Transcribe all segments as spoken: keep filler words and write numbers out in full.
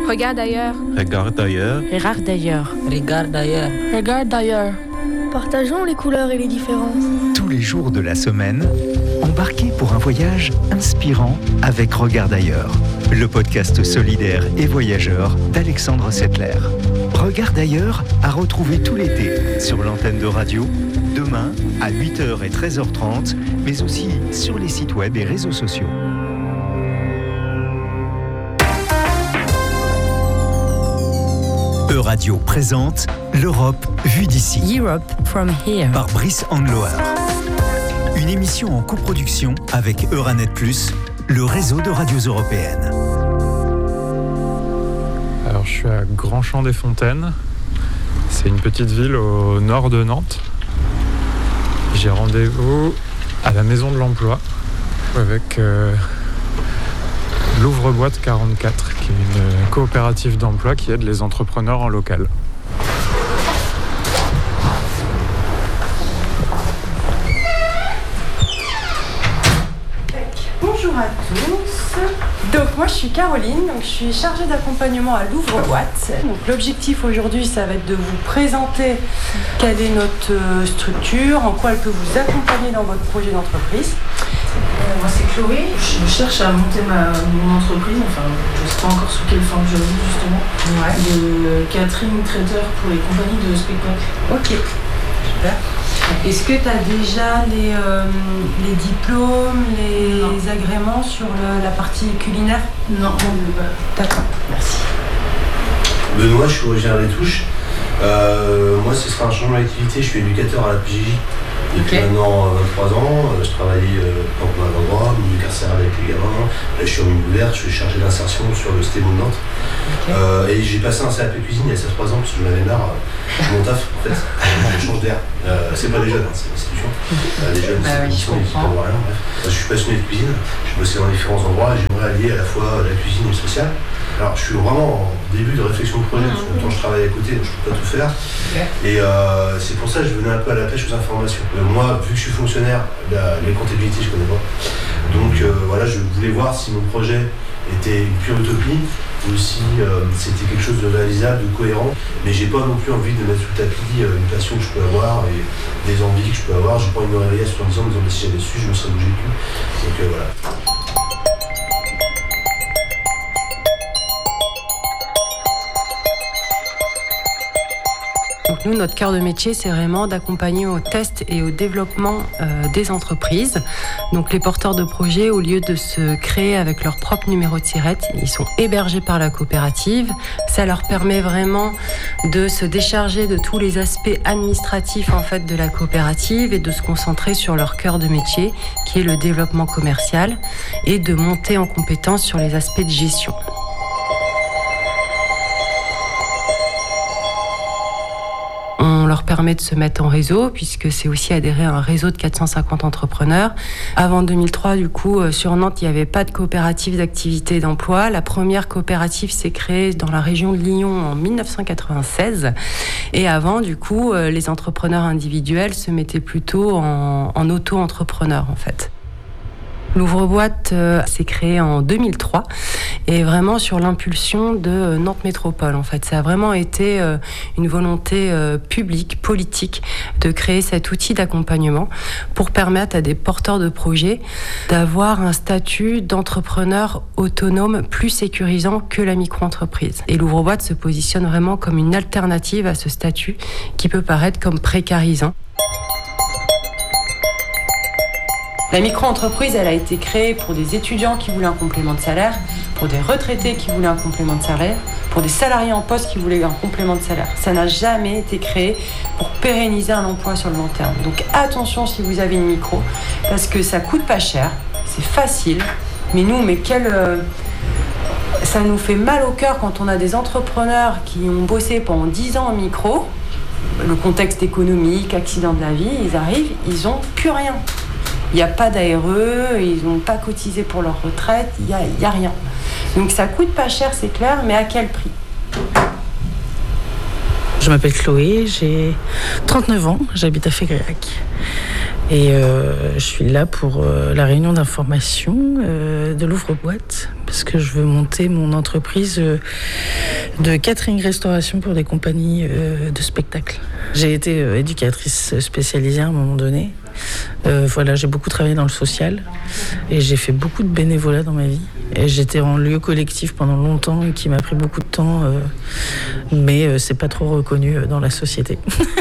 Regarde ailleurs. Regarde ailleurs. Regarde ailleurs. Regarde ailleurs. Regarde ailleurs. Partageons les couleurs et les différences. Tous les jours de la semaine, embarquez pour un voyage inspirant avec Regarde ailleurs, le podcast solidaire et voyageur d'Alexandre Settler. Regarde ailleurs à retrouver tout l'été sur l'antenne de radio, demain à huit heures et treize heures trente, mais aussi sur les sites web et réseaux sociaux. Euradio présente l'Europe vue d'ici. Europe from here. Par Brice Andloer. Une émission en coproduction avec Euranet plus, le réseau de radios européennes. Alors je suis à Grand-Champ-des-Fontaines. C'est une petite ville au nord de Nantes. J'ai rendez-vous à la Maison de l'Emploi avec euh, l'Ouvre-Boîte quarante-quatre, qui est une coopérative d'emploi qui aide les entrepreneurs en local. Bonjour à tous. Donc moi je suis Caroline, donc je suis chargée d'accompagnement à l'Ouvre-Boîte. Donc l'objectif aujourd'hui, ça va être de vous présenter quelle est notre structure, en quoi elle peut vous accompagner dans votre projet d'entreprise. Euh, moi c'est Chloé, je cherche à monter ma, mon entreprise, enfin je ne sais pas encore sous quelle forme je vais justement, ouais. de catering traiteur pour les compagnies de spectacle. Ok, super. Est-ce que tu as déjà les, euh, les diplômes, les, les agréments sur le, la partie culinaire? Non, on ne veut pas. D'accord, merci. Benoît, je suis originaire des Touches. Euh, moi ce sera un changement d'activité, je suis éducateur à la P J J. Depuis okay. maintenant vingt-trois ans, je travaillais dans plein d'endroits, milieu carcéral avec les gamins. Là, je suis en milieu ouvert, je suis chargé d'insertion sur le STEMO de Nantes. Okay. Euh, et j'ai passé un C A P cuisine il y a trois ans parce que j'en avais marre de mon taf en fait. Je change d'air. Euh, c'est pas des jeunes, hein, c'est l'institution. Euh, les jeunes, bah c'est oui, une ils ne rien. Bref. Je suis passionné de cuisine, je bossais dans différents endroits et j'aimerais allier à la fois la cuisine et le social. Alors je suis vraiment en début de réflexion de projet, parce que longtemps je travaille à côté, donc je ne peux pas tout faire. Okay. Et euh, c'est pour ça que je venais un peu à la pêche aux informations. Euh, moi, vu que je suis fonctionnaire, la, les comptabilités je ne connais pas. Donc euh, voilà, je voulais voir si mon projet était une pure utopie ou si euh, c'était quelque chose de réalisable, de cohérent. Mais j'ai pas non plus envie de mettre sous le tapis euh, une passion que je peux avoir et des envies que je peux avoir. J'ai pas envie de me réveiller à soixante-dix ans en disant si j'avais su, je me serais bougé le cul. Donc euh, voilà. Donc nous, notre cœur de métier, c'est vraiment d'accompagner au test et au développement euh, des entreprises. Donc les porteurs de projets, au lieu de se créer avec leur propre numéro de tirette, ils sont hébergés par la coopérative. Ça leur permet vraiment de se décharger de tous les aspects administratifs en fait de la coopérative et de se concentrer sur leur cœur de métier, qui est le développement commercial, et de monter en compétence sur les aspects de gestion. Leur permet de se mettre en réseau, puisque c'est aussi adhérer à un réseau de quatre cent cinquante entrepreneurs. Avant deux mille trois, du coup, sur Nantes, il n'y avait pas de coopérative d'activité et d'emploi. La première coopérative s'est créée dans la région de Lyon en dix-neuf cent quatre-vingt-seize. Et avant, du coup, les entrepreneurs individuels se mettaient plutôt en, en auto-entrepreneurs, en fait. L'Ouvre-Boîte euh, s'est créé en deux mille trois et vraiment sur l'impulsion de euh, Nantes Métropole. En fait, ça a vraiment été euh, une volonté euh, publique, politique, de créer cet outil d'accompagnement pour permettre à des porteurs de projets d'avoir un statut d'entrepreneur autonome plus sécurisant que la micro-entreprise. Et l'Ouvre-Boîte se positionne vraiment comme une alternative à ce statut qui peut paraître comme précarisant. La micro-entreprise, elle a été créée pour des étudiants qui voulaient un complément de salaire, pour des retraités qui voulaient un complément de salaire, pour des salariés en poste qui voulaient un complément de salaire. Ça n'a jamais été créé pour pérenniser un emploi sur le long terme. Donc attention si vous avez une micro, parce que ça coûte pas cher, c'est facile, mais nous, mais quel... Euh, ça nous fait mal au cœur quand on a des entrepreneurs qui ont bossé pendant dix ans en micro, le contexte économique, accident de la vie, ils arrivent, ils n'ont plus rien. Il n'y a pas d'A R E, ils n'ont pas cotisé pour leur retraite, il n'y a, y a rien. Donc ça coûte pas cher, c'est clair, mais à quel prix ? Je m'appelle Chloé, j'ai trente-neuf ans, j'habite à Fégrac. Et euh, je suis là pour euh, la réunion d'information euh, de l'Ouvre-Boîte parce que je veux monter mon entreprise de catering restauration pour des compagnies de spectacle. J'ai été éducatrice spécialisée à un moment donné. Euh, voilà, j'ai beaucoup travaillé dans le social et j'ai fait beaucoup de bénévolat dans ma vie. Et j'étais en lieu collectif pendant longtemps, qui m'a pris beaucoup de temps, euh, mais euh, c'est pas trop reconnu dans la société.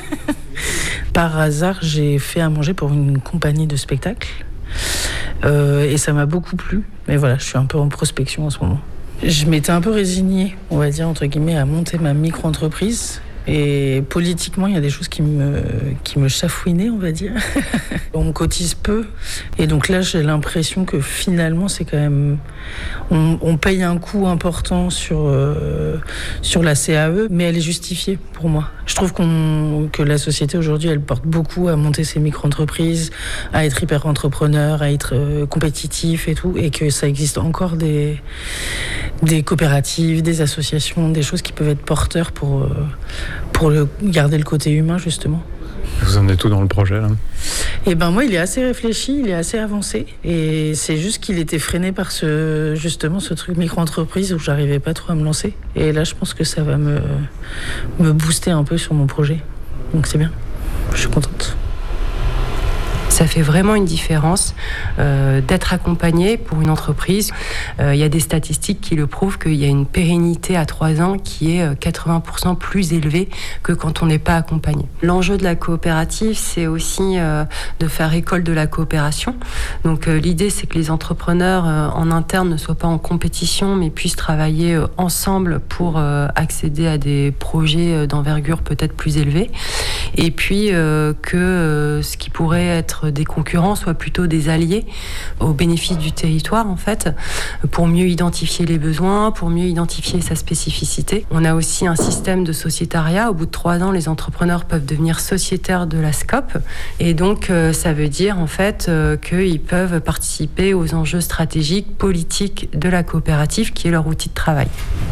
Par hasard, j'ai fait à manger pour une compagnie de spectacle euh, et ça m'a beaucoup plu. Mais voilà, je suis un peu en prospection en ce moment. Je m'étais un peu résignée, on va dire entre guillemets, à monter ma micro-entreprise. Et politiquement, il y a des choses qui me, qui me chafouinaient, on va dire. On cotise peu. Et donc là, j'ai l'impression que finalement, c'est quand même... On, on paye un coût important sur, euh, sur la C A E, mais elle est justifiée pour moi. Je trouve qu'on, que la société aujourd'hui, elle porte beaucoup à monter ses micro-entreprises, à être hyper entrepreneur, à être euh, compétitif et tout, et que ça existe encore des, des coopératives, des associations, des choses qui peuvent être porteurs pour... Euh, pour le, garder le côté humain, justement. Vous en êtes où dans le projet, là ? Eh ben moi, il est assez réfléchi, il est assez avancé. Et c'est juste qu'il était freiné par ce, justement, ce truc micro-entreprise où j'arrivais pas trop à me lancer. Et là, je pense que ça va me, me booster un peu sur mon projet. Donc c'est bien, je suis contente. Ça fait vraiment une différence euh, d'être accompagné pour une entreprise. Euh, il y a des statistiques qui le prouvent qu'il y a une pérennité à trois ans qui est quatre-vingts pour cent plus élevée que quand on n'est pas accompagné. L'enjeu de la coopérative, c'est aussi euh, de faire école de la coopération. Donc euh, l'idée, c'est que les entrepreneurs euh, en interne ne soient pas en compétition, mais puissent travailler euh, ensemble pour euh, accéder à des projets euh, d'envergure peut-être plus élevés. Et puis euh, que euh, ce qui pourrait être des concurrents soient plutôt des alliés au bénéfice du territoire, en fait, pour mieux identifier les besoins, pour mieux identifier sa spécificité. On a aussi un système de sociétariat. Au bout de trois ans, les entrepreneurs peuvent devenir sociétaires de la S C O P. Et donc, euh, ça veut dire, en fait, euh, qu'ils peuvent participer aux enjeux stratégiques, politiques de la coopérative, qui est leur outil de travail.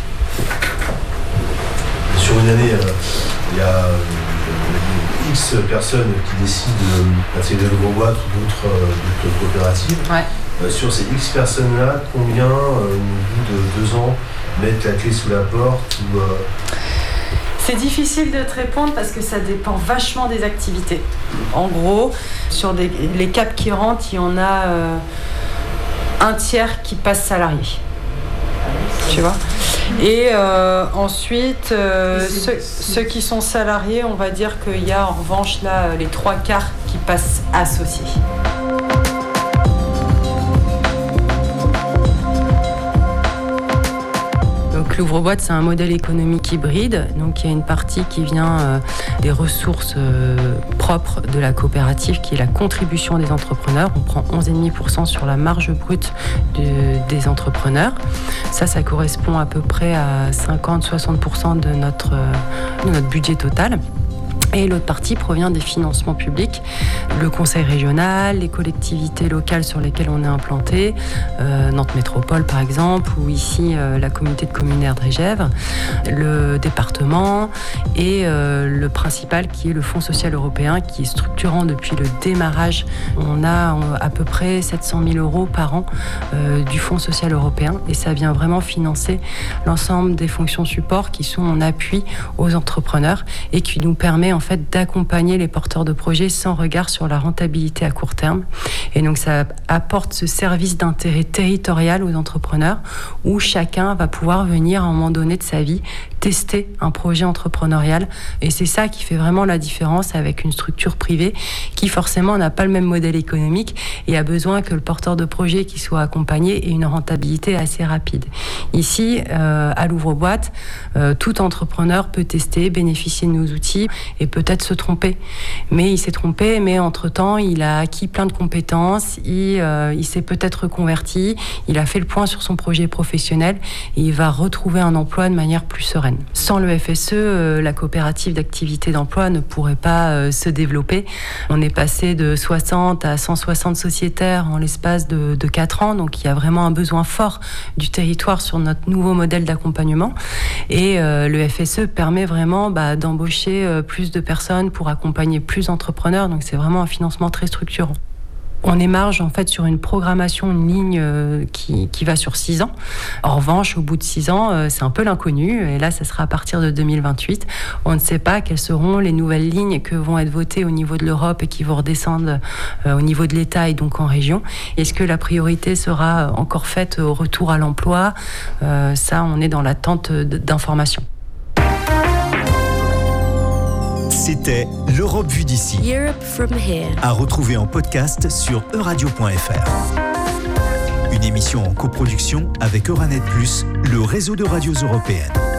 Sur une année, euh, il y a... Euh, X personnes qui décident d'intégrer le gros boîte ou d'autres, euh, d'autres coopératives. Ouais. Euh, sur ces X personnes-là, combien, euh, au bout de deux ans, mettent la clé sous la porte ou, euh... C'est difficile de te répondre parce que ça dépend vachement des activités. En gros, sur des, les caps qui rentrent, il y en a euh, un tiers qui passe salarié. Tu vois ? Et euh, ensuite, euh, ceux, ceux qui sont salariés, on va dire qu'il y a en revanche là les trois quarts qui passent associés. Donc l'ouvre-boîte, c'est un modèle économique hybride. Donc il y a une partie qui vient euh, des ressources euh, propres de la coopérative, qui est la contribution des entrepreneurs. On prend onze virgule cinq pour cent sur la marge brute de, des entrepreneurs. Ça, ça correspond à peu près à cinquante à soixante pour cent de notre, euh, de notre budget total. Et l'autre partie provient des financements publics, le conseil régional, les collectivités locales sur lesquelles on est implanté, euh, Nantes Métropole par exemple, ou ici euh, la communauté de communes Erdre-et-Gèvres, le département et euh, le principal qui est le Fonds social européen, qui est structurant depuis le démarrage. On a on, à peu près sept cent mille euros par an euh, du Fonds social européen, et ça vient vraiment financer l'ensemble des fonctions support qui sont en appui aux entrepreneurs et qui nous permet en fait d'accompagner les porteurs de projets sans regard sur la rentabilité à court terme. Et donc ça apporte ce service d'intérêt territorial aux entrepreneurs où chacun va pouvoir venir à un moment donné de sa vie tester un projet entrepreneurial, et c'est ça qui fait vraiment la différence avec une structure privée qui forcément n'a pas le même modèle économique et a besoin que le porteur de projet qui soit accompagné ait une rentabilité assez rapide. Ici, euh, à l'ouvre-boîte, euh, tout entrepreneur peut tester, bénéficier de nos outils et peut-être se tromper. Mais il s'est trompé, mais entre-temps, il a acquis plein de compétences, il, euh, il s'est peut-être reconverti, il a fait le point sur son projet professionnel et il va retrouver un emploi de manière plus sereine. Sans le F S E, euh, la coopérative d'activité d'emploi ne pourrait pas euh, se développer. On est passé de soixante à cent soixante sociétaires en l'espace de, de quatre ans, donc il y a vraiment un besoin fort du territoire sur notre nouveau modèle d'accompagnement. Et euh, le F S E permet vraiment bah, d'embaucher euh, plus de personnes pour accompagner plus d'entrepreneurs, donc c'est vraiment un financement très structurant. On émarge en fait sur une programmation, une ligne euh, qui, qui va sur six ans. En revanche, au bout de six ans, euh, c'est un peu l'inconnu. Et là, ça sera à partir de deux mille vingt-huit. On ne sait pas quelles seront les nouvelles lignes que vont être votées au niveau de l'Europe et qui vont redescendre euh, au niveau de l'État et donc en région. Est-ce que la priorité sera encore faite au retour à l'emploi ? euh, Ça, on est dans l'attente d'informations. C'était l'Europe vue d'ici. Europe from here. À retrouver en podcast sur euradio point f r. Une émission en coproduction avec Euranet plus, le réseau de radios européennes.